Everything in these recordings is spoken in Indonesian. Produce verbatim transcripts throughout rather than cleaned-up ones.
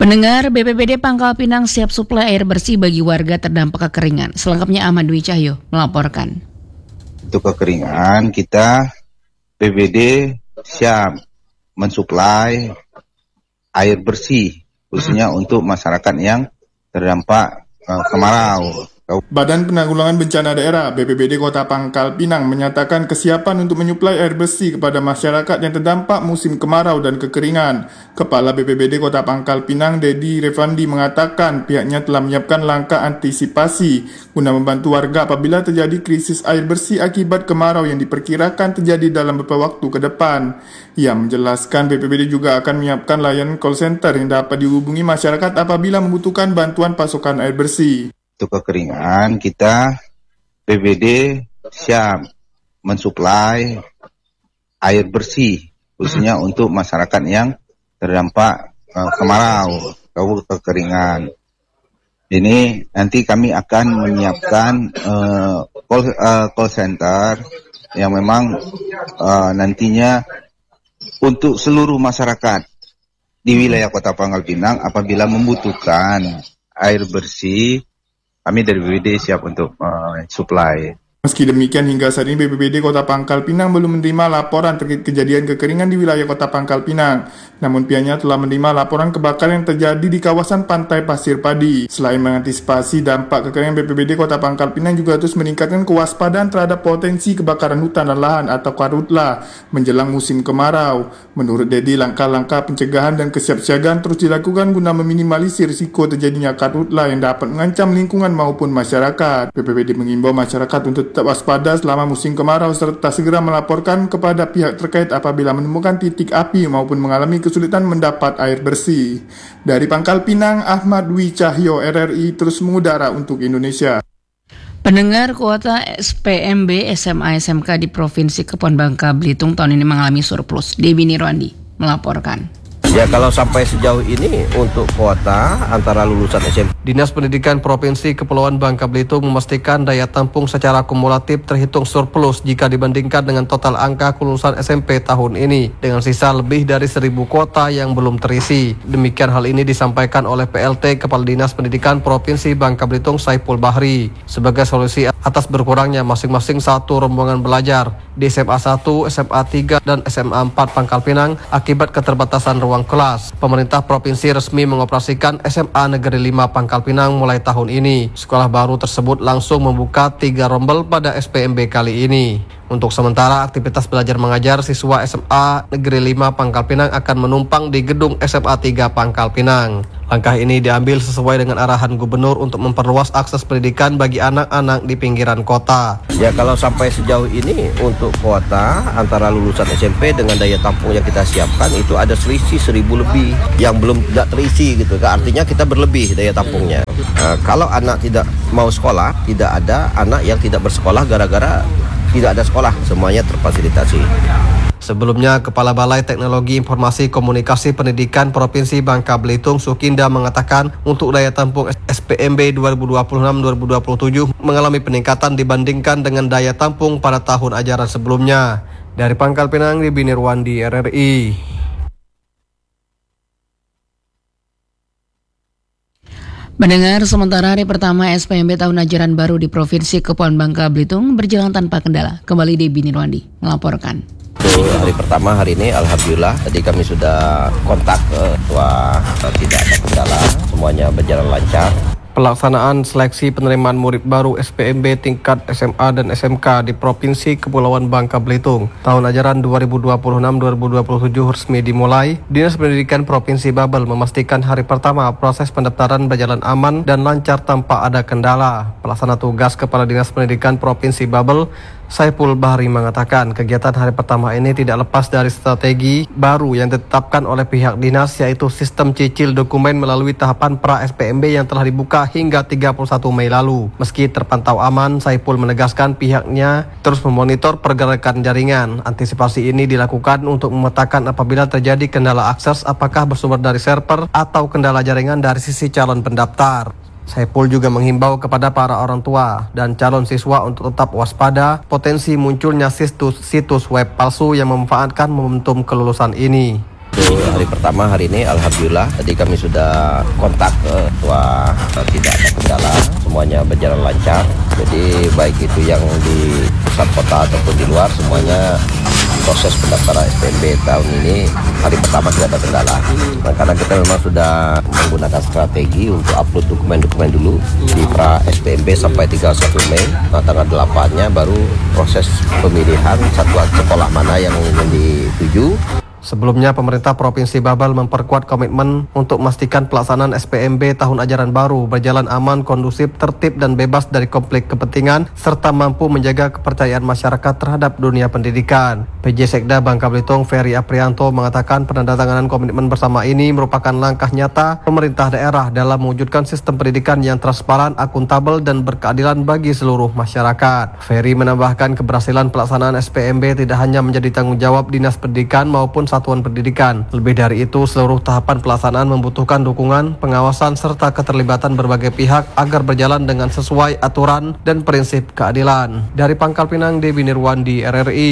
Pendengar, B P B D Pangkal Pinang siap suplai air bersih bagi warga terdampak kekeringan. Selengkapnya Ahmad Dwi Cahyo melaporkan. Untuk kekeringan, kita B P B D siap mensuplai air bersih, khususnya untuk masyarakat yang terdampak uh, kemarau. Badan Penanggulangan Bencana Daerah B P B D Kota Pangkal Pinang menyatakan kesiapan untuk menyuplai air bersih kepada masyarakat yang terdampak musim kemarau dan kekeringan. Kepala B P B D Kota Pangkal Pinang, Dedi Revandi, mengatakan pihaknya telah menyiapkan langkah antisipasi guna membantu warga apabila terjadi krisis air bersih akibat kemarau yang diperkirakan terjadi dalam beberapa waktu ke depan. Ia menjelaskan B P B D juga akan menyiapkan layanan call center yang dapat dihubungi masyarakat apabila membutuhkan bantuan pasokan air bersih. Untuk kekeringan, kita B P B D siap mensuplai air bersih, khususnya untuk masyarakat yang terdampak uh, kemarau atau kekeringan. Ini nanti kami akan menyiapkan uh, call, uh, call center yang memang uh, nantinya untuk seluruh masyarakat di wilayah Kota Pangkal Pinang apabila membutuhkan air bersih. Kami dari B P B D siap untuk uh, supply. Meski demikian, hingga saat ini B P B D Kota Pangkal Pinang belum menerima laporan terkait kejadian kekeringan di wilayah Kota Pangkal Pinang. Namun pihaknya telah menerima laporan kebakaran yang terjadi di kawasan Pantai Pasir Padi. Selain mengantisipasi dampak kekeringan, B P B D Kota Pangkal Pinang juga terus meningkatkan kewaspadaan terhadap potensi kebakaran hutan dan lahan atau karhutla menjelang musim kemarau. Menurut Dedi, langkah-langkah pencegahan dan kesiapsiagaan terus dilakukan guna meminimalisir risiko terjadinya karhutla yang dapat mengancam lingkungan maupun masyarakat. B P B D mengimbau masyarakat untuk tetap waspada selama musim kemarau serta segera melaporkan kepada pihak terkait apabila menemukan titik api maupun mengalami kesulitan mendapat air bersih. Dari Pangkal Pinang, Ahmad Dwi Cahyo, R R I terus mengudara untuk Indonesia. Pendengar, kuota S P M B S M A S M K di Provinsi Kepulauan Bangka Belitung tahun ini mengalami surplus. Debbie Nirwandi melaporkan. Ya, kalau sampai sejauh ini untuk kuota antara lulusan S M P. Dinas Pendidikan Provinsi Kepulauan Bangka Belitung memastikan daya tampung secara kumulatif terhitung surplus jika dibandingkan dengan total angka kelulusan S M P tahun ini, dengan sisa lebih dari seribu kuota yang belum terisi. Demikian hal ini disampaikan oleh P L T Kepala Dinas Pendidikan Provinsi Bangka Belitung Saiful Bahri sebagai solusi atas berkurangnya masing-masing satu rombongan belajar di S M A satu, S M A tiga, dan S M A empat Pangkal Pinang akibat keterbatasan ruang kelas. Pemerintah provinsi resmi mengoperasikan S M A Negeri lima Pangkal Pinang mulai tahun ini. Sekolah baru tersebut langsung membuka tiga rombel pada S P M B kali ini. Untuk sementara, aktivitas belajar mengajar siswa S M A Negeri lima Pangkal Pinang akan menumpang di gedung S M A tiga Pangkal Pinang. Langkah ini diambil sesuai dengan arahan gubernur untuk memperluas akses pendidikan bagi anak-anak di pinggiran kota. Ya, kalau sampai sejauh ini untuk kuota antara lulusan S M P dengan daya tampung yang kita siapkan itu ada selisih seribu lebih yang belum tidak terisi gitu. Artinya kita berlebih daya tampungnya. Nah, kalau anak tidak mau sekolah, tidak ada anak yang tidak bersekolah gara-gara tidak ada sekolah, semuanya terfasilitasi. Sebelumnya, Kepala Balai Teknologi Informasi Komunikasi Pendidikan Provinsi Bangka Belitung Sukinda mengatakan untuk daya tampung S P M B dua ribu dua puluh enam dua ribu dua puluh tujuh mengalami peningkatan dibandingkan dengan daya tampung pada tahun ajaran sebelumnya. Dari Pangkal Pinang, Debbie Nirwandi, R R I. Mendengar, sementara hari pertama S P M B tahun ajaran baru di Provinsi Kepulauan Bangka Belitung berjalan tanpa kendala. Kembali Debbie Nirwandi melaporkan. Hari pertama hari ini alhamdulillah tadi kami sudah kontak ke tua, tidak ada kendala, semuanya berjalan lancar. Pelaksanaan seleksi penerimaan murid baru S P M B tingkat S M A dan S M K di Provinsi Kepulauan Bangka Belitung tahun ajaran dua ribu dua puluh enam dua ribu dua puluh tujuh resmi dimulai. Dinas Pendidikan Provinsi Babel memastikan hari pertama proses pendaftaran berjalan aman dan lancar tanpa ada kendala. Pelaksana tugas Kepala Dinas Pendidikan Provinsi Babel Saiful Bahri mengatakan kegiatan hari pertama ini tidak lepas dari strategi baru yang ditetapkan oleh pihak dinas, yaitu sistem cicil dokumen melalui tahapan pra S P M B yang telah dibuka hingga tiga puluh satu Mei lalu. Meski terpantau aman, Saiful menegaskan pihaknya terus memonitor pergerakan jaringan. Antisipasi ini dilakukan untuk memetakan apabila terjadi kendala akses, apakah bersumber dari server atau kendala jaringan dari sisi calon pendaftar. Saiful juga menghimbau kepada para orang tua dan calon siswa untuk tetap waspada potensi munculnya situs, situs web palsu yang memanfaatkan momentum kelulusan ini. Untuk hari pertama hari ini alhamdulillah tadi kami sudah kontak ke ketua, tidak ada kendala, semuanya berjalan lancar. Jadi baik itu yang di pusat kota ataupun di luar, semuanya proses pendaftaran S P M B tahun ini hari pertama tidak ada kendala. Nah, karena kita memang sudah menggunakan strategi untuk upload dokumen-dokumen dulu di pra S P M B sampai tiga puluh satu Mei. Nah, tanggal delapan-nya baru proses pemilihan satuan sekolah mana yang ingin dituju. Sebelumnya, pemerintah Provinsi Babel memperkuat komitmen untuk memastikan pelaksanaan S P M B tahun ajaran baru berjalan aman, kondusif, tertib, dan bebas dari konflik kepentingan, serta mampu menjaga kepercayaan masyarakat terhadap dunia pendidikan. P J Sekda Bangka Belitung Ferry Aprianto mengatakan penandatanganan komitmen bersama ini merupakan langkah nyata pemerintah daerah dalam mewujudkan sistem pendidikan yang transparan, akuntabel, dan berkeadilan bagi seluruh masyarakat. Ferry menambahkan keberhasilan pelaksanaan S P M B tidak hanya menjadi tanggung jawab Dinas Pendidikan maupun satuan pendidikan. Lebih dari itu, seluruh tahapan pelaksanaan membutuhkan dukungan, pengawasan, serta keterlibatan berbagai pihak agar berjalan dengan sesuai aturan dan prinsip keadilan. Dari Pangkal Pinang, Debi Nirwandi, R R I.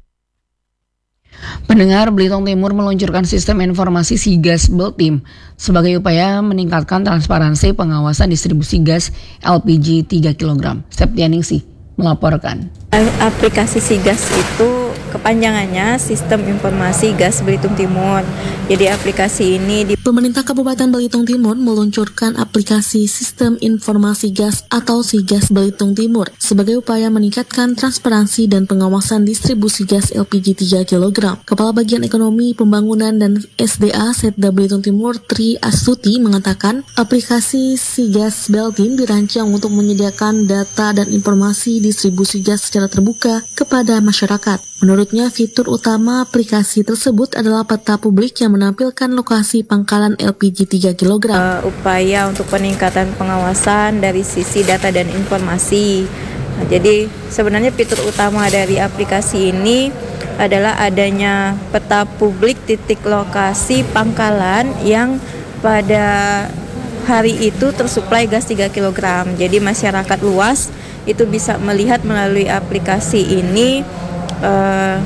Pendengar, Belitung Timur meluncurkan sistem informasi SIGAS Beltim sebagai upaya meningkatkan transparansi pengawasan distribusi gas L P G tiga kilogram. Septianingsih melaporkan. Aplikasi SIGAS itu kepanjangannya Sistem Informasi Gas Belitung Timur. Jadi aplikasi ini di Pemerintah Kabupaten Belitung Timur meluncurkan aplikasi Sistem Informasi Gas atau SIGAS Belitung Timur sebagai upaya meningkatkan transparansi dan pengawasan distribusi gas L P G tiga kilogram. Kepala Bagian Ekonomi, Pembangunan, dan S D A Setda Belitung Timur Tri Astuti mengatakan aplikasi SIGAS Beltim dirancang untuk menyediakan data dan informasi distribusi gas secara terbuka kepada masyarakat. Menurutnya, fitur utama aplikasi tersebut adalah peta publik yang menampilkan lokasi pangkalan L P G tiga kilogram. Uh, upaya untuk peningkatan pengawasan dari sisi data dan informasi. Nah, jadi sebenarnya fitur utama dari aplikasi ini adalah adanya peta publik titik lokasi pangkalan yang pada hari itu tersuplai gas tiga kilogram. Jadi masyarakat luas itu bisa melihat melalui aplikasi ini Uh,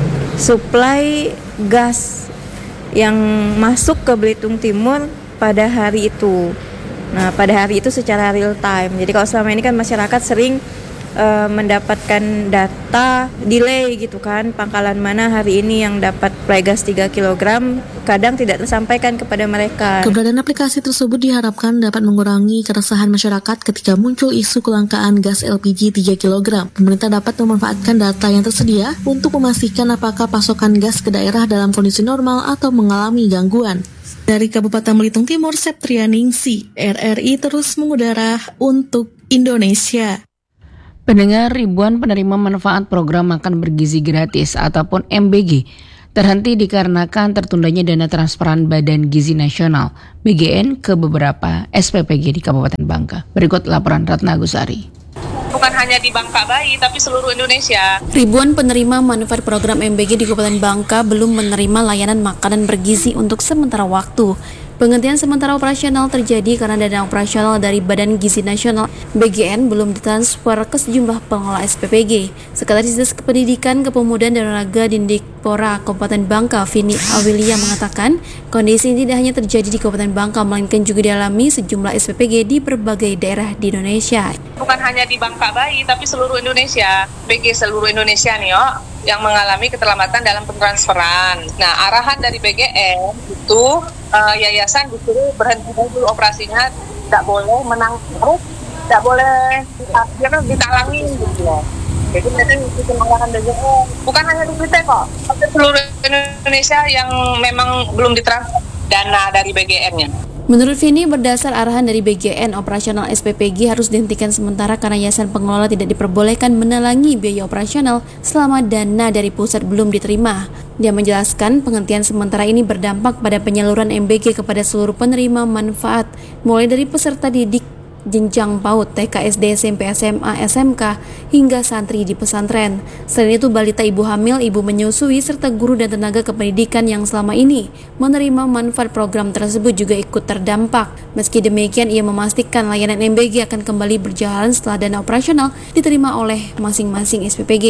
suplai gas yang masuk ke Belitung Timur pada hari itu. Nah, pada hari itu secara real time. Jadi kalau selama ini kan masyarakat sering uh, mendapatkan data delay gitu kan, pangkalan mana hari ini yang dapat suplai gas tiga kilogram, kadang tidak tersampaikan kepada mereka. Keberadaan aplikasi tersebut diharapkan dapat mengurangi keresahan masyarakat ketika muncul isu kelangkaan gas L P G tiga kilogram. Pemerintah dapat memanfaatkan data yang tersedia untuk memastikan apakah pasokan gas ke daerah dalam kondisi normal atau mengalami gangguan. Dari Kabupaten Belitung Timur, Septrianingsih, R R I terus mengudara untuk Indonesia. Pendengar, ribuan penerima manfaat program makan bergizi gratis ataupun M B G terhenti dikarenakan tertundanya dana transferan Badan Gizi Nasional B G N ke beberapa S P P G di Kabupaten Bangka. Berikut laporan Ratna Agusari. Bukan hanya di Bangka Bayi, tapi seluruh Indonesia. Ribuan penerima manfaat program M B G di Kabupaten Bangka belum menerima layanan makanan bergizi untuk sementara waktu. Penghentian sementara operasional terjadi karena dana operasional dari Badan Gizi Nasional B G N belum ditransfer ke sejumlah pengelola S P P G. Sekretaris Dinas Pendidikan, Kepemudaan dan Olahraga Dindikpora Kabupaten Bangka, Vini Awilia mengatakan, kondisi ini tidak hanya terjadi di Kabupaten Bangka, melainkan juga dialami sejumlah S P P G di berbagai daerah di Indonesia. Bukan hanya di Bangka Bayi, tapi seluruh Indonesia. P G seluruh Indonesia nih, oh, yang mengalami keterlambatan dalam pentransferan. Nah, arahan dari B G N itu uh, yayasan disuruh berhenti dulu operasinya, tidak boleh menang terus, tidak boleh akhirnya ditalangin gitu loh. Jadi mereka ngikutin arahan B G N. Bukan hanya di kita kok, tapi seluruh Indonesia yang memang belum ditransfer dana dari B G N-nya. Menurut Vini, berdasar arahan dari B G N, operasional S P P G harus dihentikan sementara karena yayasan pengelola tidak diperbolehkan menalangi biaya operasional selama dana dari pusat belum diterima. Dia menjelaskan penghentian sementara ini berdampak pada penyaluran M B G kepada seluruh penerima manfaat, mulai dari peserta didik jenjang PAUD, T K, S D, S M P, S M A, S M K, hingga santri di pesantren. Selain itu, balita, ibu hamil, ibu menyusui, serta guru dan tenaga kependidikan yang selama ini menerima manfaat program tersebut juga ikut terdampak. Meski demikian, ia memastikan layanan M B G akan kembali berjalan setelah dana operasional diterima oleh masing-masing S P P G.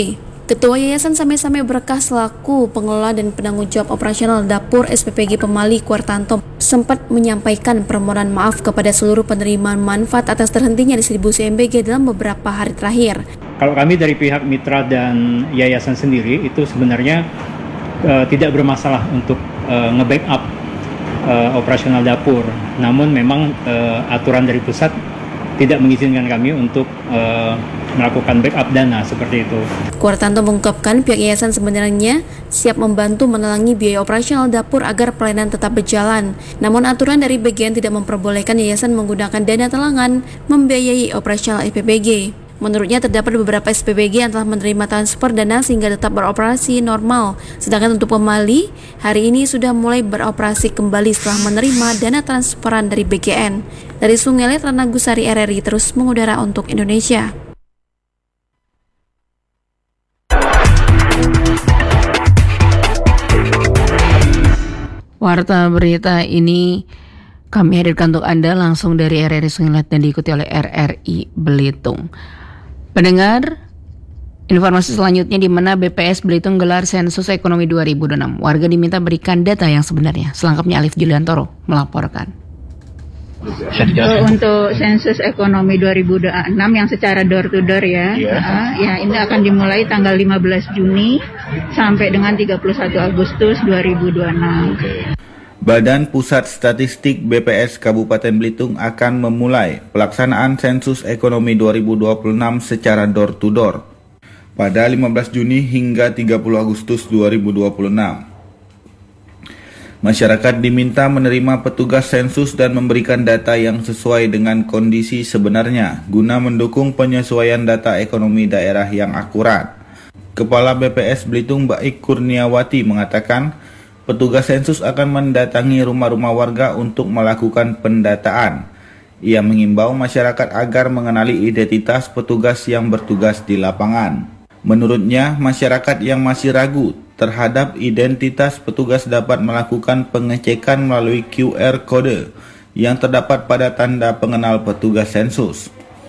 Ketua Yayasan Same-Same Berkah selaku pengelola dan penanggung jawab operasional dapur S P P G Pemali Kuartanto sempat menyampaikan permohonan maaf kepada seluruh penerima manfaat atas terhentinya distribusi M B G dalam beberapa hari terakhir. Kalau kami dari pihak mitra dan yayasan sendiri itu sebenarnya uh, tidak bermasalah untuk uh, nge-backup uh, operasional dapur. Namun memang uh, aturan dari pusat tidak mengizinkan kami untuk uh, melakukan backup dana seperti itu. Kuartanto mengungkapkan pihak yayasan sebenarnya siap membantu menelangi biaya operasional dapur agar pelayanan tetap berjalan. Namun aturan dari B G N tidak memperbolehkan yayasan menggunakan dana talangan membiayai operasional S P P G. Menurutnya terdapat beberapa S P P G yang telah menerima transfer dana sehingga tetap beroperasi normal. Sedangkan untuk Pemali, hari ini sudah mulai beroperasi kembali setelah menerima dana transferan dari B G N. Dari Sungai Liat, Rana Gusari, R R I terus mengudara untuk Indonesia. Warta berita ini kami hadirkan untuk Anda langsung dari R R I Sungai Liat dan diikuti oleh R R I Belitung. Pendengar, informasi selanjutnya di mana B P S Belitung gelar sensus ekonomi dua ribu dua puluh enam. Warga diminta berikan data yang sebenarnya. Selengkapnya Alif Juliantoro melaporkan. Untuk sensus ekonomi dua ribu dua puluh enam yang secara door to door ya, yeah. uh, ya ini akan dimulai tanggal lima belas Juni sampai dengan tiga puluh satu Agustus dua ribu dua puluh enam. Okay. Badan Pusat Statistik B P S Kabupaten Belitung akan memulai pelaksanaan sensus ekonomi dua ribu dua puluh enam secara door to door pada lima belas Juni hingga tiga puluh Agustus dua ribu dua puluh enam. Masyarakat diminta menerima petugas sensus dan memberikan data yang sesuai dengan kondisi sebenarnya guna mendukung penyesuaian data ekonomi daerah yang akurat. Kepala B P S Belitung Baik Kurniawati mengatakan, petugas sensus akan mendatangi rumah-rumah warga untuk melakukan pendataan. Ia mengimbau masyarakat agar mengenali identitas petugas yang bertugas di lapangan. Menurutnya, masyarakat yang masih ragu terhadap identitas petugas dapat melakukan pengecekan melalui Q R Code yang terdapat pada tanda pengenal petugas sensus.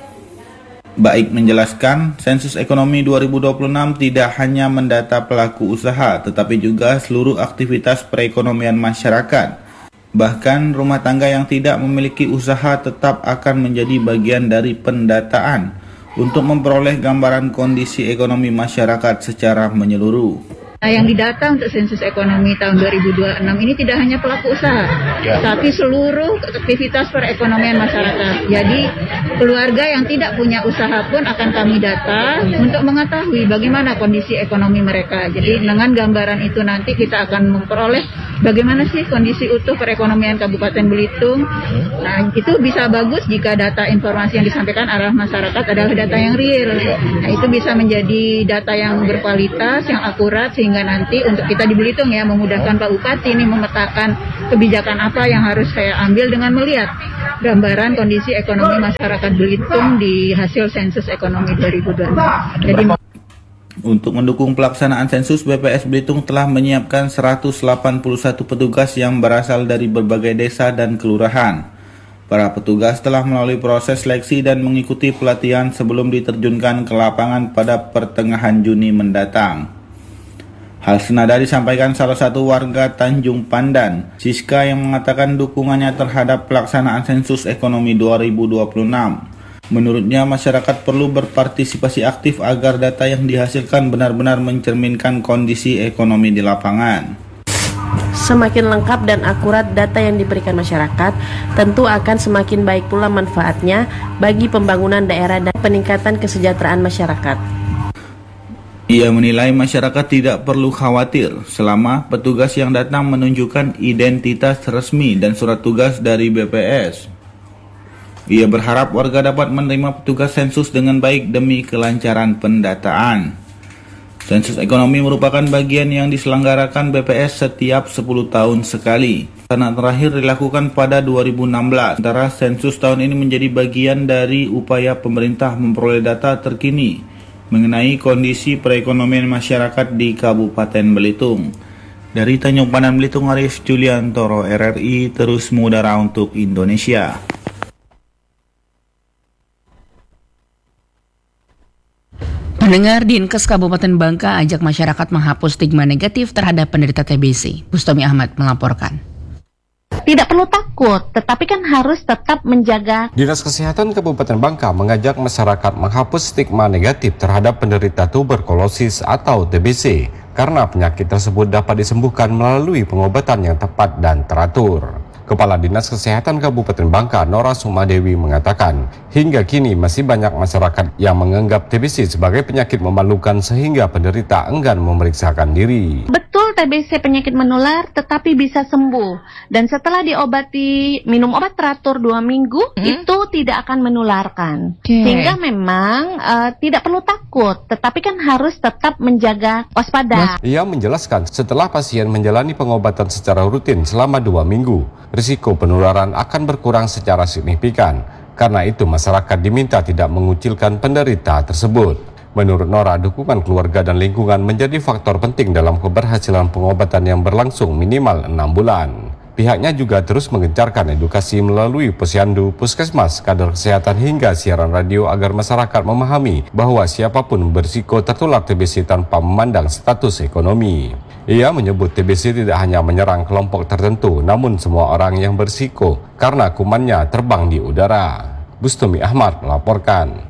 Baik menjelaskan, sensus ekonomi dua ribu dua puluh enam tidak hanya mendata pelaku usaha, tetapi juga seluruh aktivitas perekonomian masyarakat. Bahkan rumah tangga yang tidak memiliki usaha tetap akan menjadi bagian dari pendataan untuk memperoleh gambaran kondisi ekonomi masyarakat secara menyeluruh. Nah, yang didata untuk sensus ekonomi tahun dua ribu dua puluh enam ini tidak hanya pelaku usaha, ya, tapi seluruh aktivitas perekonomian masyarakat. Jadi keluarga yang tidak punya usaha pun akan kami data untuk mengetahui bagaimana kondisi ekonomi mereka. Jadi dengan gambaran itu nanti kita akan memperoleh bagaimana sih kondisi utuh perekonomian Kabupaten Belitung. Nah, itu bisa bagus jika data informasi yang disampaikan arah masyarakat adalah data yang real. Nah, itu bisa menjadi data yang berkualitas, yang akurat, sehingga sehingga nanti untuk kita di Belitung ya memudahkan Pak Bupati ini memetakan kebijakan apa yang harus saya ambil dengan melihat gambaran kondisi ekonomi masyarakat Belitung di hasil sensus ekonomi dua ribu dua puluh enam. Jadi untuk mendukung pelaksanaan sensus, B P S Belitung telah menyiapkan seratus delapan puluh satu petugas yang berasal dari berbagai desa dan kelurahan. Para petugas telah melalui proses seleksi dan mengikuti pelatihan sebelum diterjunkan ke lapangan pada pertengahan Juni mendatang. Hal senada disampaikan salah satu warga Tanjung Pandan, Siska, yang mengatakan dukungannya terhadap pelaksanaan sensus ekonomi dua ribu dua puluh enam. Menurutnya, masyarakat perlu berpartisipasi aktif agar data yang dihasilkan benar-benar mencerminkan kondisi ekonomi di lapangan. Semakin lengkap dan akurat data yang diberikan masyarakat, tentu akan semakin baik pula manfaatnya bagi pembangunan daerah dan peningkatan kesejahteraan masyarakat. Ia menilai masyarakat tidak perlu khawatir selama petugas yang datang menunjukkan identitas resmi dan surat tugas dari B P S. Ia berharap warga dapat menerima petugas sensus dengan baik demi kelancaran pendataan. Sensus ekonomi merupakan bagian yang diselenggarakan B P S setiap sepuluh tahun sekali. Karena terakhir dilakukan pada dua ribu enam belas. Sementara sensus tahun ini menjadi bagian dari upaya pemerintah memperoleh data terkini mengenai kondisi perekonomian masyarakat di Kabupaten Belitung. Dari Tanjung Pandan Belitung, Arif Juliantoro, R R I terus mengudara untuk Indonesia. Pendengar, Dinkes Kabupaten Bangka ajak masyarakat menghapus stigma negatif terhadap penderita T B C. Bustomi Ahmad melaporkan. Tidak perlu takut, tetapi kan harus tetap menjaga. Dinas Kesehatan Kabupaten Bangka mengajak masyarakat menghapus stigma negatif terhadap penderita tuberkulosis atau T B C karena penyakit tersebut dapat disembuhkan melalui pengobatan yang tepat dan teratur. Kepala Dinas Kesehatan Kabupaten Bangka, Nora Sumadewi mengatakan, hingga kini masih banyak masyarakat yang menganggap T B C sebagai penyakit memalukan sehingga penderita enggan memeriksakan diri. Betul, T B C penyakit menular tetapi bisa sembuh. Dan setelah diobati, minum obat teratur dua minggu, hmm? itu tidak akan menularkan. Okay. Sehingga memang uh, tidak perlu takut, tetapi kan harus tetap menjaga waspada. Ia menjelaskan setelah pasien menjalani pengobatan secara rutin selama dua minggu, risiko penularan akan berkurang secara signifikan. Karena itu masyarakat diminta tidak mengucilkan penderita tersebut. Menurut Nora, dukungan keluarga dan lingkungan menjadi faktor penting dalam keberhasilan pengobatan yang berlangsung minimal enam bulan. Pihaknya juga terus mengencarkan edukasi melalui posyandu, puskesmas, kader kesehatan hingga siaran radio agar masyarakat memahami bahwa siapapun berisiko tertular T B C tanpa memandang status ekonomi. Ia menyebut T B C tidak hanya menyerang kelompok tertentu, namun semua orang yang berisiko karena kumannya terbang di udara. Bustomi Ahmad melaporkan.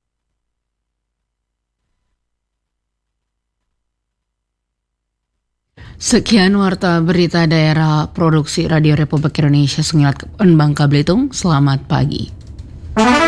Sekian warta berita daerah produksi Radio Republik Indonesia Sengilat Bangka Belitung. Selamat pagi.